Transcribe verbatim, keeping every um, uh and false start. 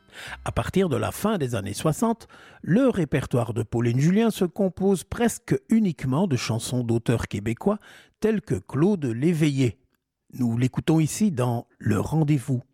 À partir de la fin des années soixante, le répertoire de Pauline Julien se compose presque uniquement de chansons d'auteurs québécois tels que Claude Léveillé. Nous l'écoutons ici dans Le Rendez-vous.